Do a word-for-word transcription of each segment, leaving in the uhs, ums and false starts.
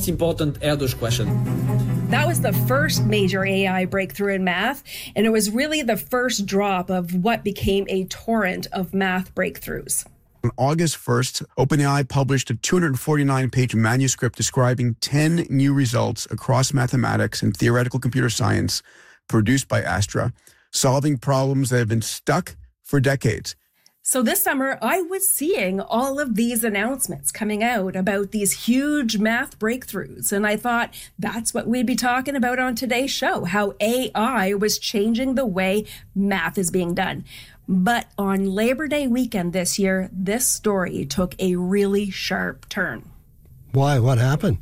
most important Erdos question. That was the first major A I breakthrough in math, and it was really the first drop of what became a torrent of math breakthroughs. On August first, OpenAI published a two hundred forty-nine page manuscript describing ten new results across mathematics and theoretical computer science produced by Astra, solving problems that have been stuck for decades. So this summer, I was seeing all of these announcements coming out about these huge math breakthroughs. And I thought that's what we'd be talking about on today's show, how A I was changing the way math is being done. But on Labor Day weekend this year, this story took a really sharp turn. Why? What happened?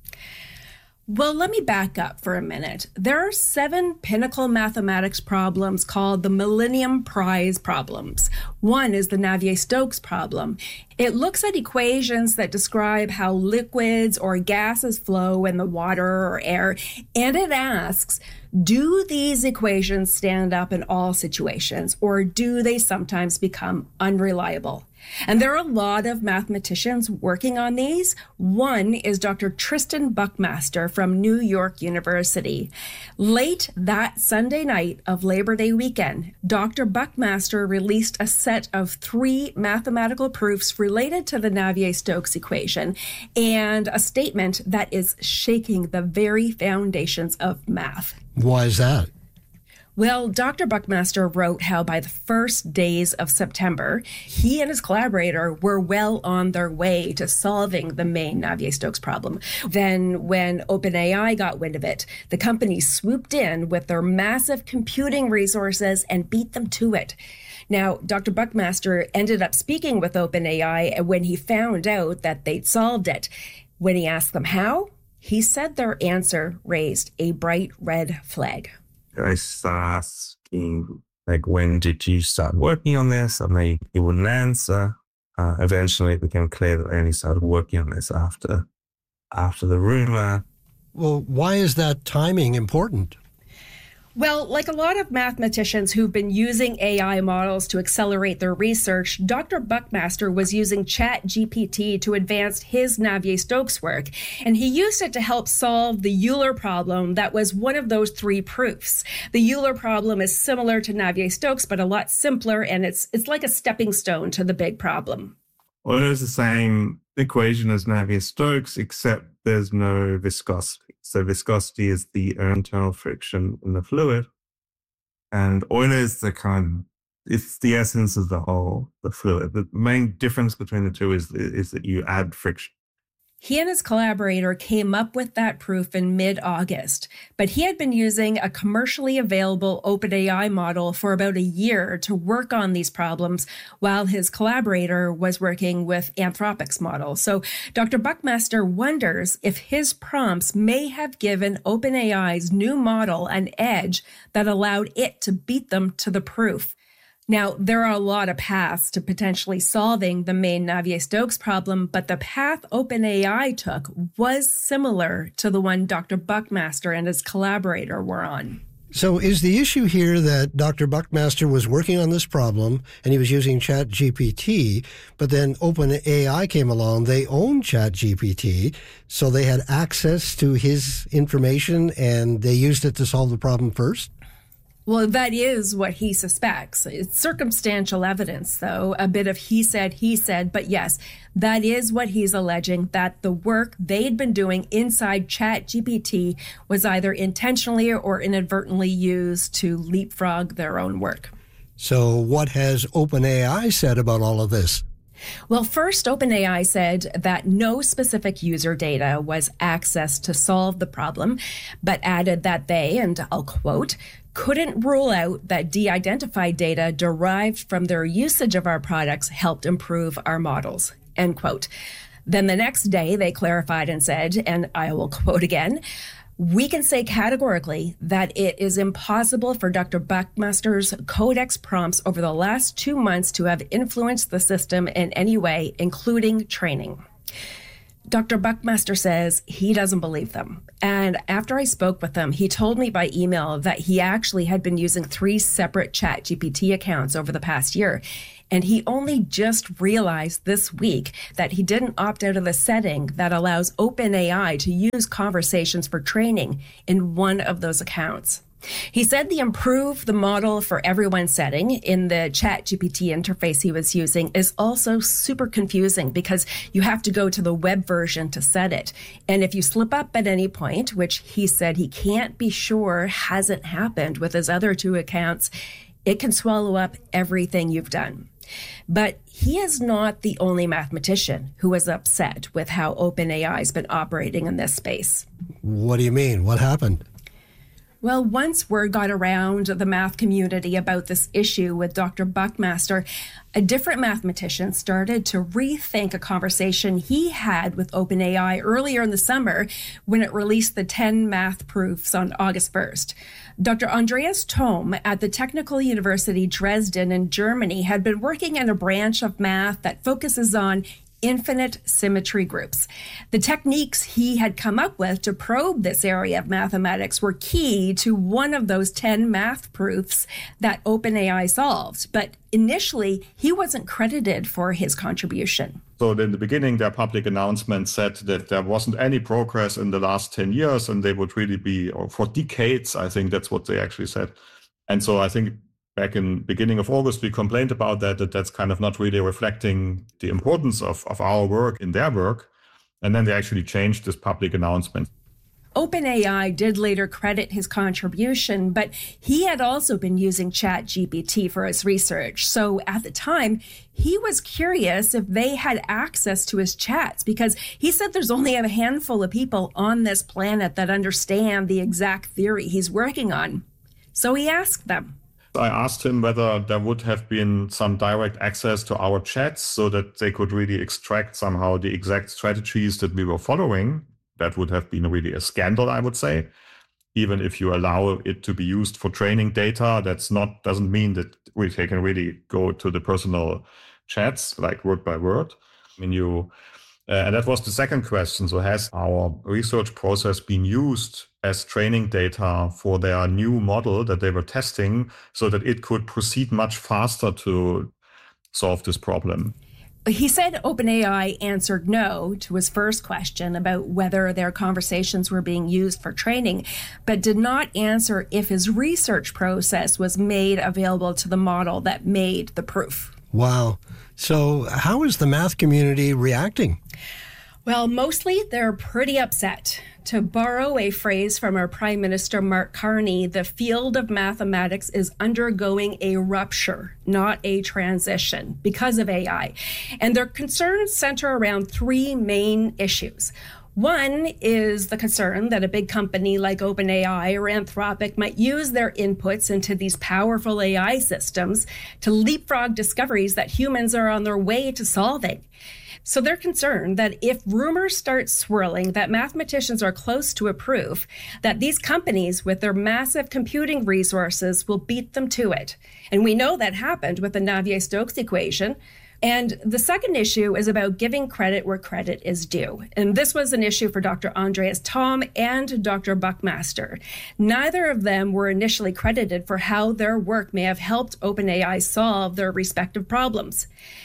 Well, let me back up for a minute. There are seven pinnacle mathematics problems called the Millennium Prize problems. One is the Navier-Stokes problem. It looks at equations that describe how liquids or gases flow in the water or air, and it asks, do these equations stand up in all situations, or do they sometimes become unreliable? And there are a lot of mathematicians working on these. One is Doctor Tristan Buckmaster from New York University. Late that Sunday night of Labor Day weekend, Doctor Buckmaster released a set of three mathematical proofs related to the Navier-Stokes equation and a statement that is shaking the very foundations of math. Why is that? Well, Doctor Buckmaster wrote how by the first days of September, he and his collaborator were well on their way to solving the main Navier-Stokes problem. Then when OpenAI got wind of it, the company swooped in with their massive computing resources and beat them to it. Now, Doctor Buckmaster ended up speaking with OpenAI when he found out that they'd solved it. When he asked them how, he said their answer raised a bright red flag. I started asking, like, when did you start working on this? And they, he wouldn't answer. Uh, eventually, it became clear that they only started working on this after, after the rumor. Well, why is that timing important? Well, like a lot of mathematicians who've been using A I models to accelerate their research, Doctor Buckmaster was using ChatGPT to advance his Navier-Stokes work, and he used it to help solve the Euler problem that was one of those three proofs. The Euler problem is similar to Navier-Stokes, but a lot simpler, and it's it's like a stepping stone to the big problem. Well, it is the same equation as Navier-Stokes, except there's no viscosity. So viscosity is the internal friction in the fluid. And Euler is the kind, it's the essence of the whole, the fluid. The main difference between the two is, is that you add friction. He and his collaborator came up with that proof in mid-August, but he had been using a commercially available OpenAI model for about a year to work on these problems while his collaborator was working with Anthropic's model. So Doctor Buckmaster wonders if his prompts may have given OpenAI's new model an edge that allowed it to beat them to the proof. Now, there are a lot of paths to potentially solving the main Navier-Stokes problem, but the path OpenAI took was similar to the one Doctor Buckmaster and his collaborator were on. So is the issue here that Doctor Buckmaster was working on this problem and he was using ChatGPT, but then OpenAI came along, they own ChatGPT, so they had access to his information and they used it to solve the problem first? Well, that is what he suspects. It's circumstantial evidence, though, a bit of he said, he said. But yes, that is what he's alleging, that the work they'd been doing inside ChatGPT was either intentionally or inadvertently used to leapfrog their own work. So what has OpenAI said about all of this? Well, first, OpenAI said that no specific user data was accessed to solve the problem, but added that they, and I'll quote, couldn't rule out that de-identified data derived from their usage of our products helped improve our models, end quote. Then the next day, they clarified and said, and I will quote again, we can say categorically that it is impossible for Doctor Buckmaster's Codex prompts over the last two months to have influenced the system in any way, including training. Doctor Buckmaster says he doesn't believe them. And after I spoke with him, he told me by email that he actually had been using three separate ChatGPT accounts over the past year. And he only just realized this week that he didn't opt out of the setting that allows OpenAI to use conversations for training in one of those accounts. He said the improve the model for everyone setting in the ChatGPT interface he was using is also super confusing because you have to go to the web version to set it. And if you slip up at any point, which he said he can't be sure hasn't happened with his other two accounts, it can swallow up everything you've done. But he is not the only mathematician who is upset with how OpenAI has been operating in this space. What do you mean? What happened? Well, once word got around the math community about this issue with Doctor Buckmaster, a different mathematician started to rethink a conversation he had with OpenAI earlier in the summer when it released the ten math proofs on August first. Doctor Andreas Thom at the Technical University Dresden in Germany had been working in a branch of math that focuses on infinite symmetry groups. The techniques he had come up with to probe this area of mathematics were key to one of those ten math proofs that OpenAI solved. But initially, he wasn't credited for his contribution. So in the beginning, their public announcement said that there wasn't any progress in the last ten years, and they would really be, or for decades, I think that's what they actually said. And so I think back in beginning of August, we complained about that, that that's kind of not really reflecting the importance of, of our work in their work. And then they actually changed this public announcement. OpenAI did later credit his contribution, but he had also been using ChatGPT for his research. So at the time, he was curious if they had access to his chats because he said there's only a handful of people on this planet that understand the exact theory he's working on. So he asked them. I asked him whether there would have been some direct access to our chats so that they could really extract somehow the exact strategies that we were following. That would have been really a scandal, I would say. Even if you allow it to be used for training data, that's not doesn't mean that we can really go to the personal chats like word by word. I mean, you, uh, and that was the second question. So has our research process been used as training data for their new model that they were testing so that it could proceed much faster to solve this problem? He said OpenAI answered no to his first question about whether their conversations were being used for training, but did not answer if his research process was made available to the model that made the proof. Wow. So how is the math community reacting? Well, mostly they're pretty upset. To borrow a phrase from our Prime Minister, Mark Carney, the field of mathematics is undergoing a rupture, not a transition, because of A I. And their concerns center around three main issues. One is the concern that a big company like OpenAI or Anthropic might use their inputs into these powerful A I systems to leapfrog discoveries that humans are on their way to solving. So they're concerned that if rumors start swirling that mathematicians are close to a proof, that these companies with their massive computing resources will beat them to it. And we know that happened with the Navier-Stokes equation. And the second issue is about giving credit where credit is due. And this was an issue for Doctor Andreas Thom and Doctor Buckmaster. Neither of them were initially credited for how their work may have helped OpenAI solve their respective problems.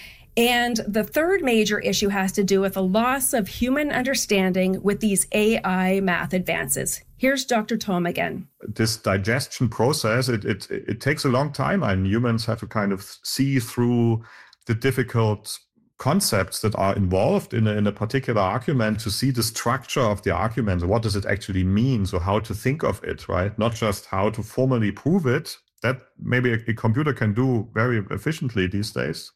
And the third major issue has to do with the loss of human understanding with these A I math advances. Here's Doctor Thom again. This digestion process, it, it, it takes a long time, and humans have to kind of see through the difficult concepts that are involved in a, in a particular argument to see the structure of the argument. What does it actually mean? So how to think of it, right? Not just how to formally prove it. That maybe a, a computer can do very efficiently these days.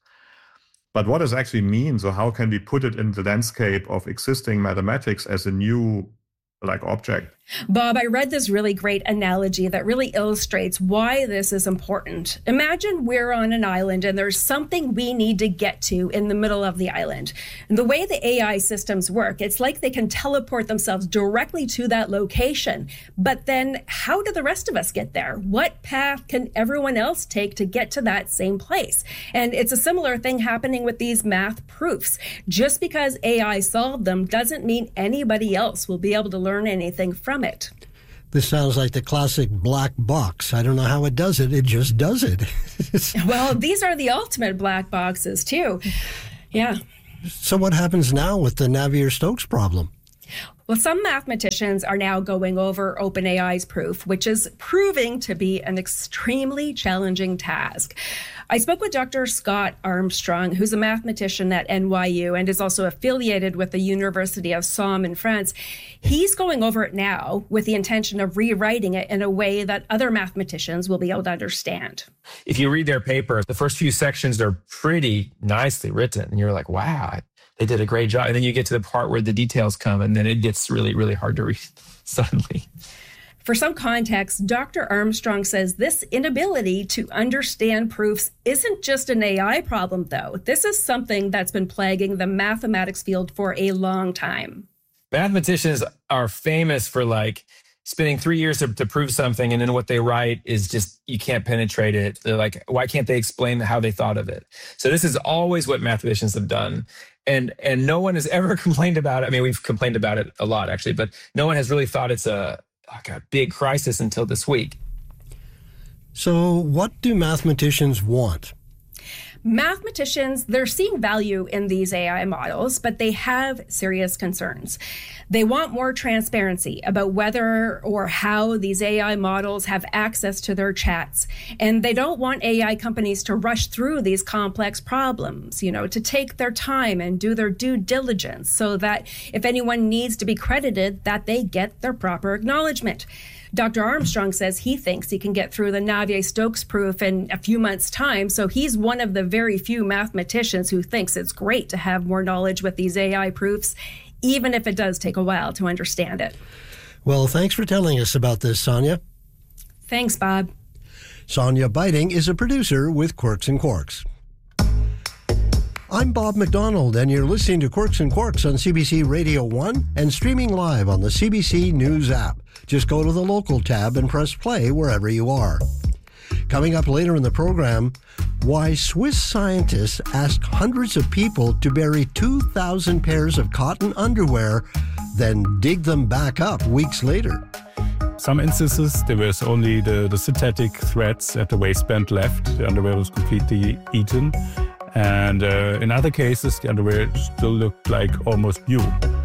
But what does it actually mean? So how can we put it in the landscape of existing mathematics as a new like object? Bob, I read this really great analogy that really illustrates why this is important. Imagine we're on an island and there's something we need to get to in the middle of the island. And the way the A I systems work, it's like they can teleport themselves directly to that location. But then how do the rest of us get there? What path can everyone else take to get to that same place? And it's a similar thing happening with these math proofs. Just because A I solved them doesn't mean anybody else will be able to learn anything from it. This sounds like the classic black box. I don't know how it does it. It just does it. Well, these are the ultimate black boxes, too. Yeah. So what happens now with the Navier-Stokes problem? Well, some mathematicians are now going over OpenAI's proof, which is proving to be an extremely challenging task. I spoke with Doctor Scott Armstrong, who's a mathematician at N Y U and is also affiliated with the University of Somme in France. He's going over it now with the intention of rewriting it in a way that other mathematicians will be able to understand. If you read their paper, the first few sections are pretty nicely written, and you're like, wow, they did a great job. And then you get to the part where the details come, and then it gets really, really hard to read suddenly. For some context, Doctor Armstrong says this inability to understand proofs isn't just an A I problem, though. This is something that's been plaguing the mathematics field for a long time. Mathematicians are famous for like spending three years to, to prove something, and then what they write is just, you can't penetrate it. They're like, why can't they explain how they thought of it? So this is always what mathematicians have done. And and no one has ever complained about it. I mean, we've complained about it a lot, actually, but no one has really thought it's a like a big crisis until this week. So what do mathematicians want? Mathematicians, they're seeing value in these A I models, but they have serious concerns. They want more transparency about whether or how these A I models have access to their chats. And they don't want A I companies to rush through these complex problems, you know, to take their time and do their due diligence so that if anyone needs to be credited, that they get their proper acknowledgement. Doctor Armstrong says he thinks he can get through the Navier-Stokes proof in a few months' time, so he's one of the very few mathematicians who thinks it's great to have more knowledge with these A I proofs, even if it does take a while to understand it. Well, thanks for telling us about this, Sonia. Thanks, Bob. Sonia Biting is a producer with Quirks and Quarks. I'm Bob McDonald, and you're listening to Quirks and Quarks on C B C Radio one and streaming live on the C B C News app. Just go to the local tab and press play wherever you are. Coming up later in the program, why Swiss scientists asked hundreds of people to bury two thousand pairs of cotton underwear, then dig them back up weeks later. Some instances, there was only the, the synthetic threads at the waistband left. The underwear was completely eaten. And uh, in other cases, the underwear still looked like almost new.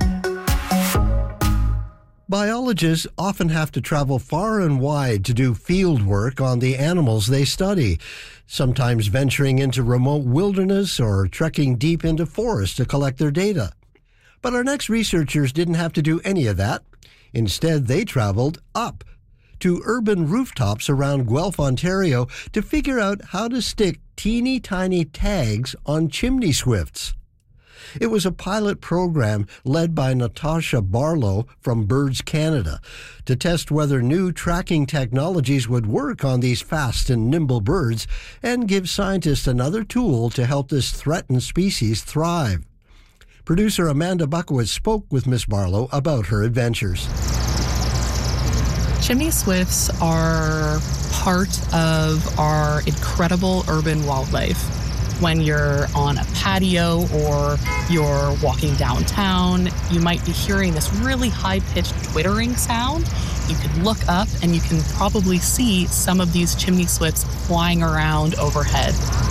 Biologists often have to travel far and wide to do field work on the animals they study, sometimes venturing into remote wilderness or trekking deep into forests to collect their data. But our next researchers didn't have to do any of that. Instead, they traveled up to urban rooftops around Guelph, Ontario, to figure out how to stick teeny tiny tags on chimney swifts. It was a pilot program led by Natasha Barlow from Birds Canada to test whether new tracking technologies would work on these fast and nimble birds and give scientists another tool to help this threatened species thrive. Producer Amanda Buckowitz spoke with Miss Barlow about her adventures. Chimney swifts are part of our incredible urban wildlife. When you're on a patio or you're walking downtown, you might be hearing this really high-pitched twittering sound. You can look up and you can probably see some of these chimney swifts flying around overhead.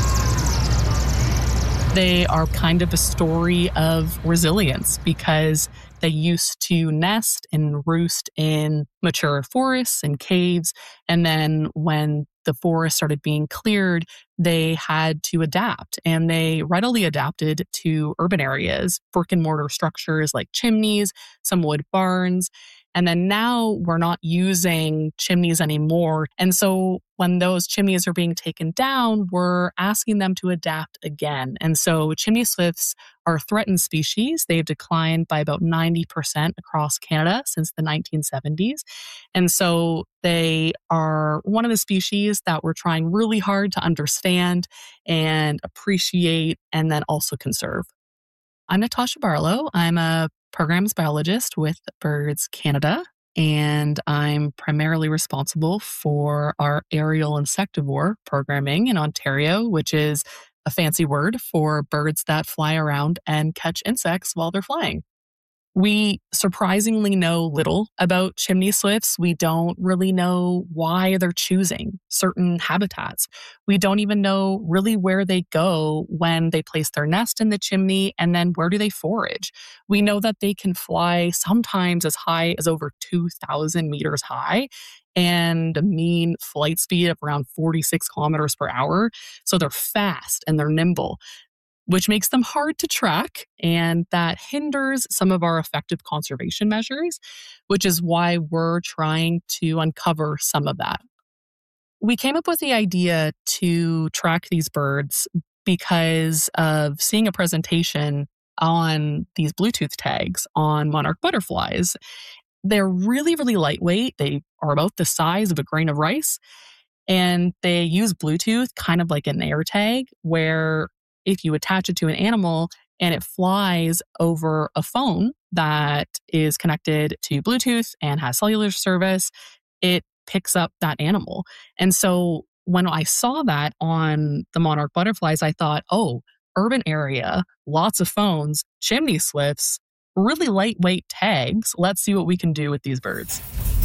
They are kind of a story of resilience because they used to nest and roost in mature forests and caves. And then when the forest started being cleared, they had to adapt. And they readily adapted to urban areas, brick and mortar structures like chimneys, some wood barns. And then now we're not using chimneys anymore. And so when those chimneys are being taken down, we're asking them to adapt again. And so chimney swifts are a threatened species. They've declined by about ninety percent across Canada since the nineteen seventies. And so they are one of the species that we're trying really hard to understand and appreciate and then also conserve. I'm Natasha Barlow. I'm a programs biologist with Birds Canada, and I'm primarily responsible for our aerial insectivore programming in Ontario, which is a fancy word for birds that fly around and catch insects while they're flying. We surprisingly know little about chimney swifts. We don't really know why they're choosing certain habitats. We don't even know really where they go when they place their nest in the chimney, and then where do they forage. We know that they can fly sometimes as high as over two thousand meters high and a mean flight speed of around forty-six kilometers per hour. So they're fast and they're nimble, which makes them hard to track, and that hinders some of our effective conservation measures, which is why we're trying to uncover some of that. We came up with the idea to track these birds because of seeing a presentation on these Bluetooth tags on monarch butterflies. They're really, really lightweight. They are about the size of a grain of rice, and they use Bluetooth kind of like an air tag, where if you attach it to an animal and it flies over a phone that is connected to Bluetooth and has cellular service, it picks up that animal. And so when I saw that on the monarch butterflies, I thought, oh, urban area, lots of phones, chimney swifts, really lightweight tags. Let's see what we can do with these birds.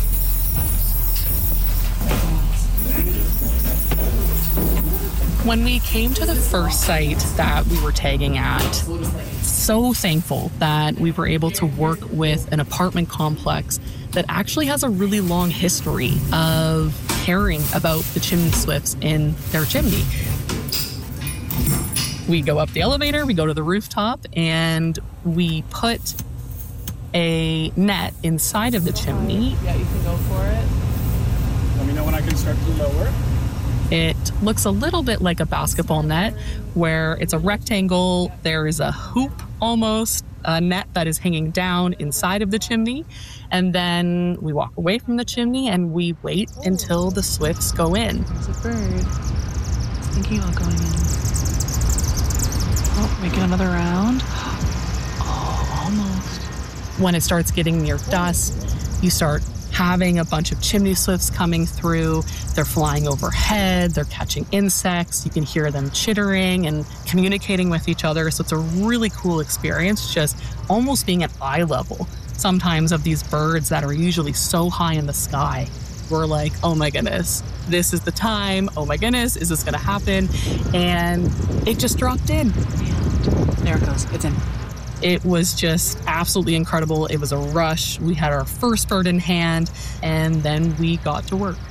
When we came to the first site that we were tagging at, so thankful that we were able to work with an apartment complex that actually has a really long history of caring about the chimney swifts in their chimney. We go up the elevator, we go to the rooftop, and we put a net inside of the chimney. Yeah, you can go for it. Let me know when I can start to lower. It looks a little bit like a basketball net, where it's a rectangle. There is a hoop almost, a net that is hanging down inside of the chimney. And then we walk away from the chimney and we wait until the swifts go in. There's a bird. It's thinking about going in. Oh, making another round. Oh, almost. When it starts getting near dusk, you start having a bunch of chimney swifts coming through. They're flying overhead, they're catching insects, you can hear them chittering and communicating with each other. So it's a really cool experience, just almost being at eye level sometimes of these birds that are usually so high in the sky. We're like, oh my goodness, this is the time. Oh my goodness, is this gonna happen? And it just dropped in. There it goes, it's in. It was just absolutely incredible. It was a rush. We had our first bird in hand, and then we got to work.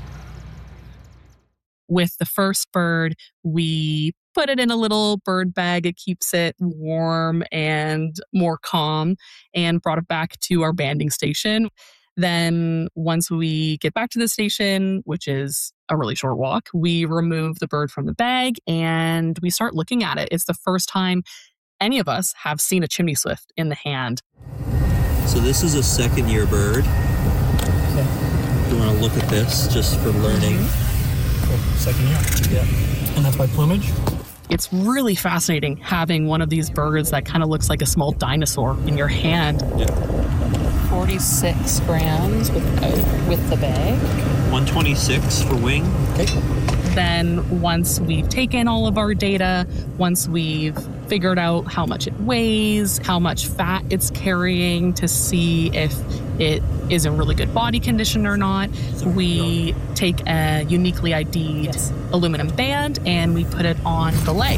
With the first bird, we put it in a little bird bag. It keeps it warm and more calm, and brought it back to our banding station. Then once we get back to the station, which is a really short walk, we remove the bird from the bag and we start looking at it. It's the first time any of us have seen a chimney swift in the hand. So this is a second year bird. Okay. You want to look at this just for learning. Oh, second year. Yeah. And that's by plumage? It's really fascinating having one of these birds that kind of looks like a small dinosaur in your hand. Yeah. forty-six grams without, with the bag. one twenty-six for wing. Okay. Then once we've taken all of our data, once we've figured out how much it weighs, how much fat it's carrying to see if it is in really good body condition or not, we take a uniquely I D'd yes. aluminum band and we put it on the leg.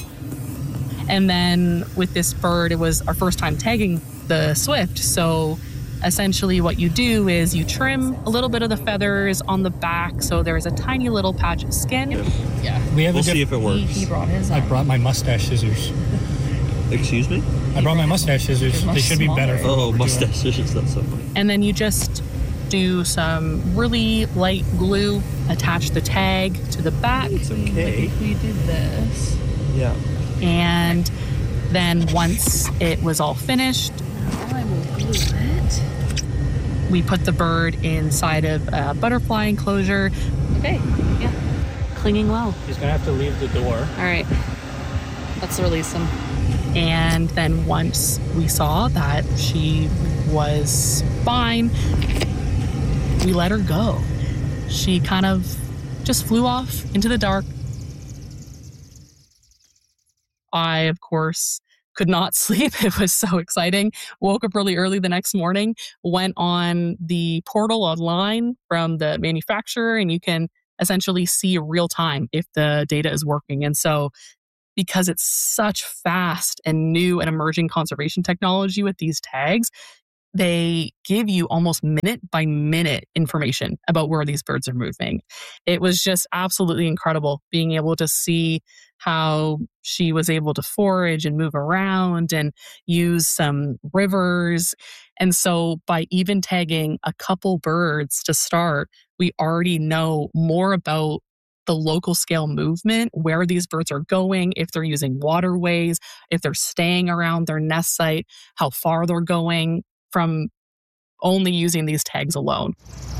And then with this bird, it was our first time tagging the swift, so essentially what you do is you trim a little bit of the feathers on the back so there's a tiny little patch of skin. Yeah. We have we'll a diff- see if it works. He, he brought his I arm. brought my mustache scissors. Excuse me? I brought my mustache scissors. They should be better. For oh, mustache scissors, that's so funny. And then you just do some really light glue, attach the tag to the back. It's okay. I think we did this. Yeah. And then once it was all finished, I will glue it. we put the bird inside of a butterfly enclosure. Okay, yeah. Clinging well. He's going to have to leave the door. All right, let's release him. And then once we saw that she was fine, we let her go. She kind of just flew off into the dark. I, of course, could not sleep. It was so exciting. Woke up really early the next morning, went on the portal online from the manufacturer, and you can essentially see real time if the data is working. And so because it's such fast and new and emerging conservation technology with these tags, they give you almost minute by minute information about where these birds are moving. It was just absolutely incredible being able to see how she was able to forage and move around and use some rivers. And so by even tagging a couple birds to start, we already know more about the local scale movement, where these birds are going, if they're using waterways, if they're staying around their nest site, how far they're going, from only using these tags alone.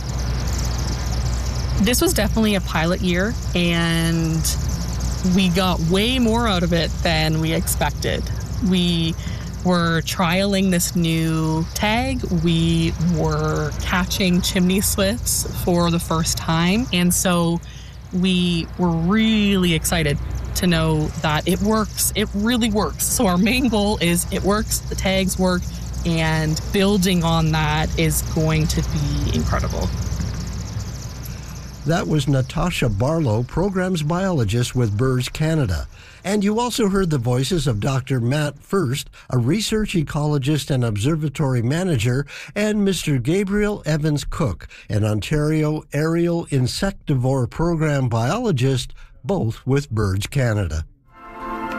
This was definitely a pilot year, and we got way more out of it than we expected. We were trialing this new tag. We were catching chimney swifts for the first time. And so we were really excited to know that it works. It really works. So our main goal is it works, the tags work, and building on that is going to be incredible. That was Natasha Barlow, Programs Biologist with Birds Canada. And you also heard the voices of Doctor Matt First, a research ecologist and observatory manager, and Mister Gabriel Evans Cook, an Ontario aerial insectivore program biologist, both with Birds Canada.